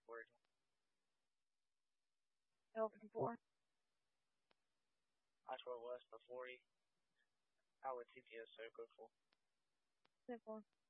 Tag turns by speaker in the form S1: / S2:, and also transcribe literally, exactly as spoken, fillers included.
S1: forty.
S2: Over four.
S1: I twelve west for forty. I would T P S circle for.
S2: Four.